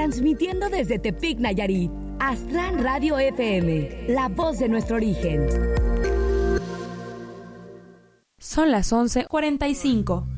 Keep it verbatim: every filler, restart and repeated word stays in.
transmitiendo desde Tepic, Nayarit. Aztlán Radio F M, la voz de nuestro origen. Son las once cuarenta y cinco.